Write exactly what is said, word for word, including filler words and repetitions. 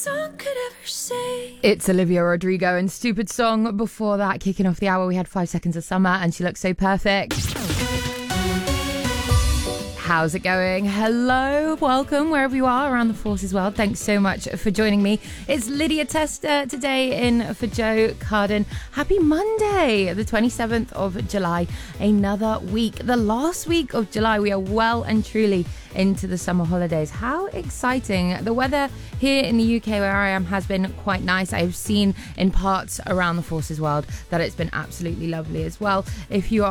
Song could ever say. It's Olivia Rodrigo and Stupid Song. Before that, kicking off the hour, we had Five Seconds of Summer and She Looks So Perfect. How's it going? Hello, welcome wherever you are around the Forces world. Thanks so much for joining me. It's Lydia Tester today in for Joe Carden. Happy Monday, the twenty-seventh of July. Another week, the last week of July. We are well and truly into the summer holidays. How exciting. The weather here in the U K where I am has been quite nice. I've seen in parts around the Forces world that it's been absolutely lovely as well. If you are